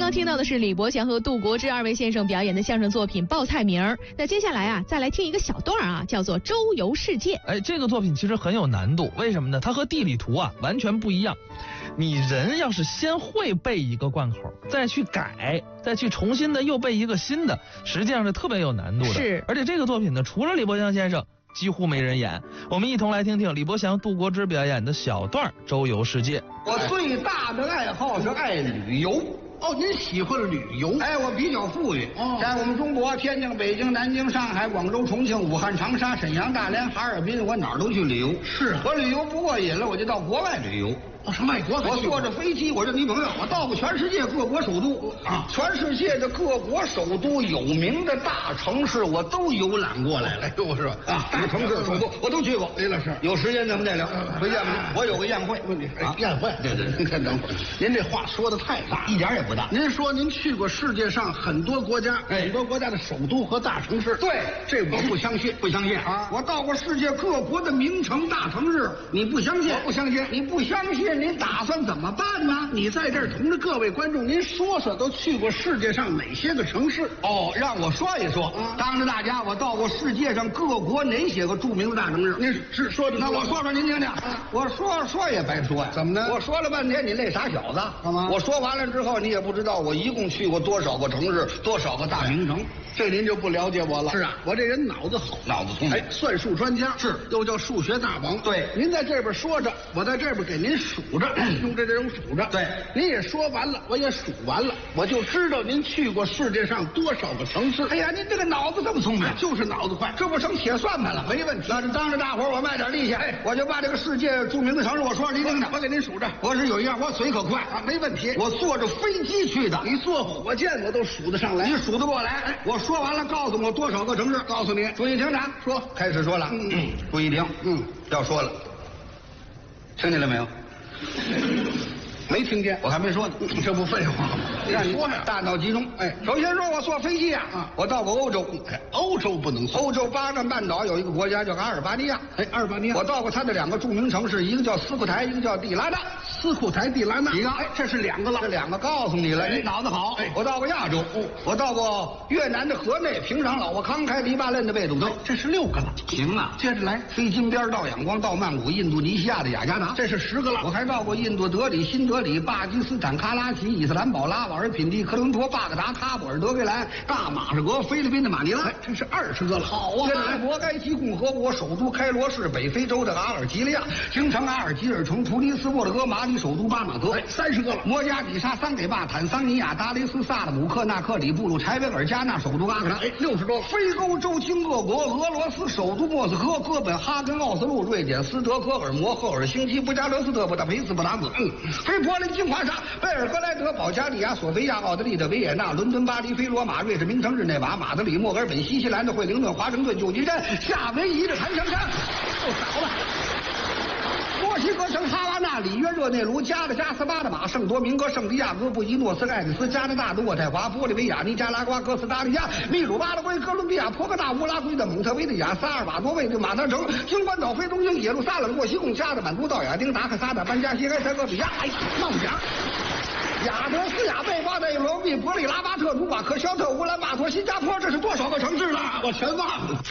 刚听到的是李伯祥和杜国之二位先生表演的相声作品《报菜名》。那接下来啊，再来听一个小段啊，叫做《周游世界》。 这个作品其实很有难度，为什么呢？它和地理图啊完全不一样。你人要是先会背一个贯口，再去改，再去重新的又背一个新的，实际上是特别有难度的。 是， 而且这个作品呢，除了李伯祥先生，几乎没人演。我们一同来听听李伯祥、杜国之表演的小段《周游世界》。 我最大的爱好是爱旅游。 哦，您喜欢旅游？ 我比较富裕。在我们中国，天津、北京、南京、上海、广州、重庆、武汉、长沙、沈阳、大连、哈尔滨，我哪儿都去旅游。 是我旅游不过瘾了，我就到国外旅游。 上外国我坐着飞机，我这女朋友，我到过全世界各国首都啊，全世界的各国首都有名的大城市，我都游览过来了， 是吧？ 大城市首都我都去过。 李老师， 有时间咱们再聊。回见吧，我有个宴会。 宴会？对，您看等会儿，您这话说的太大， 一点也不大。 您说您去过世界上很多国家，很多国家的首都和大城市。 对， 这我不相信， 不相信啊！我到过世界各国的名城大城市，你不相信？ 我不相信。 你不相信，你打算怎么办呢？ 你在这儿同着各位观众，您说说都去过世界上哪些个城市？ 让我说一说。当着大家，我到过世界上各国哪些个著名的大城市？ 您是说的？ 那我说说您听听。我说也白说呀。 怎么呢？ 我说了半天，你那傻小子， 干嘛？ 我说完了之后，你也不知道我一共去过多少个城市，多少个大名城。 这您就不了解我了。 是啊， 我这人脑子好， 脑子聪明。 算术专家是， 又叫数学大王。 对， 您在这边说着，我在这边给您数着，用这种数着。 对， 您也说完了，我也数完了，我就知道您去过世界上多少个城市。 哎呀，您这个脑子这么聪明， 就是脑子快， 这不成铁算盘了？ 没问题。 那是当着大伙我卖点力气，我就把这个世界著名的城市我说您听听， 我给您数着。 我是有一样，我嘴可快啊，没问题。 我坐着飞机去的， 你坐火箭我都数得上来， 你数得过来。我说完了，告诉我多少个城市， 告诉你。 注意听着， 说， 开始说了。注意听。要说了，听见了没有？ 没听见， 我还没说呢。 这不废话吗？ 让你说呀， 大脑集中。首先说我坐飞机我到过欧洲。 欧洲不能算。 欧洲巴干半岛有一个国家叫阿尔巴尼亚。 阿尔巴尼亚， 我到过它的两个著名城市，一个叫斯库台，一个叫蒂拉纳。 斯库台、蒂拉纳， 你看， 这是两个了。 这两个告诉你了，你脑子好。我到过亚洲，我到过越南的河内、平壤、老挝、康开、黎巴嫩的贝鲁特， 这是6个了。 行啊， 接着来， 飞金边到仰光到曼谷，印度尼西亚的雅加达， 这是10个了。 我还到过印度德里、新德里、巴基斯坦卡拉奇、伊斯兰堡、拉瓦尔品蒂、科伦坡、巴格达、喀布尔、德黑兰、大马士革、菲律宾的马尼拉， 这是20个了。 好啊！阿拉伯埃及共和国首都开罗市，北非洲的阿尔及利亚，京城阿尔及尔城，突尼斯莫德哥，马里首都巴马德 ，30个了。 摩加迪沙、桑给坝、坦桑尼亚、达雷斯、萨勒姆、克纳克里布鲁、柴维尔加纳首都阿克拉 ，60多了。 非欧洲经俄国，俄罗斯首都莫斯科，哥本哈根、奥斯陆、瑞典斯德哥尔摩、赫尔辛基、布加勒斯特、布达佩斯、布达戈，非柏林、金华沙、贝尔格莱德、保加利亚、索菲亚、奥地利的维也纳、伦敦、巴黎、非罗马、瑞士名城日内瓦、马德里、墨尔本、新西兰的惠灵顿、华盛顿、旧金山、夏威夷的檀香山， 不少了。 墨西哥城哈瓦那、里约热内卢、加的加斯巴的马、圣多明戈、圣地亚哥、布宜诺斯艾利斯、加拿大的渥太华、玻利维亚、尼加拉瓜、哥斯达黎加、秘鲁、巴拉圭、哥伦比亚、波哥大、乌拉圭的蒙特维利亚、萨尔瓦多卫的马德城、金关岛、非东京、耶路撒冷、墨西贡、加的满都、道亚丁、达克萨的班加西、埃塞俄比亚。冒奖。亚德斯亚、贝巴内罗毕、伯利拉巴特、努瓦克肖特、乌兰巴托、新加坡，这是多少个城市了？ 我全忘了。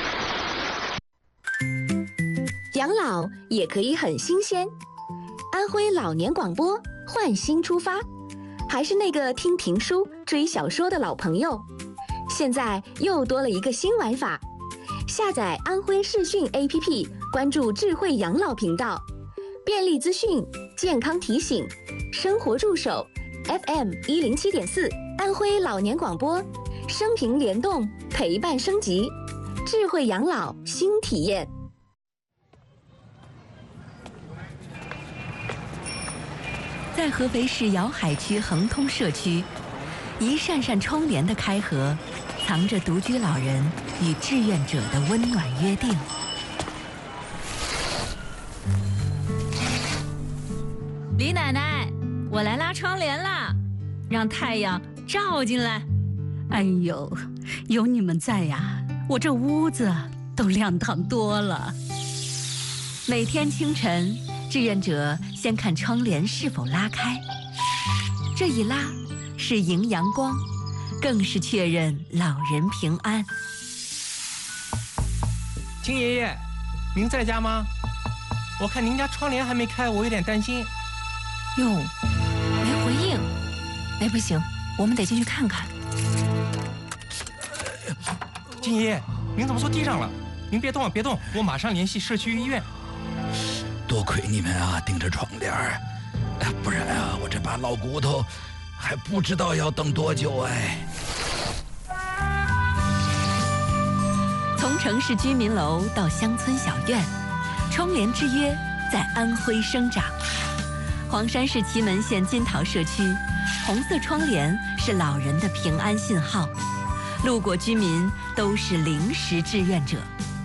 养老也可以很新鲜。安徽老年广播换新出发，还是那个听评书、追小说的老朋友，现在又多了一个新玩法。下载安徽视讯 APP， 关注智慧养老频道，便利资讯、健康提醒、生活助手 FM 107.4，安徽老年广播，生平联动，陪伴升级，智慧养老新体验。 在合肥市瑶海区横通社区，一扇扇窗帘的开合，藏着独居老人与志愿者的温暖约定。 李奶奶，我来拉窗帘啦，让太阳照进来。 哎呦，有你们在呀，我这屋子都亮堂多了。 每天清晨，志愿者先看窗帘是否拉开，这一拉， 是迎阳光，更是确认老人平安。 金爷爷，您在家吗？我看您家窗帘还没开，我有点担心。 哟，没回应。哎，不行，我们得进去看看。 金爷爷，您怎么坐地上了？您别动啊，别动，我马上联系社区医院。 多亏你们啊，盯着窗帘儿，不然啊，我这把老骨头还不知道要等多久哎。 从城市居民楼到乡村小院，窗帘之约在安徽生长。黄山市祁门县金桃社区，红色窗帘是老人的平安信号，路过居民都是临时志愿者。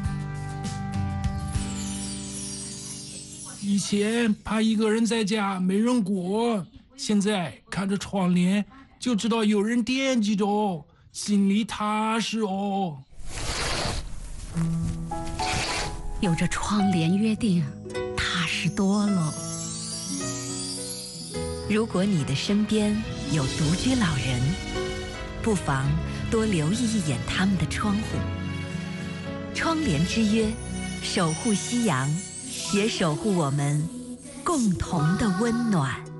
以前怕一个人在家没人过，现在看着窗帘就知道有人惦记着，心里踏实哦。 有着窗帘约定，踏实多了。 如果你的身边有独居老人，不妨多留意一眼他们的窗户。窗帘之约，守护夕阳，也守护我们共同的温暖。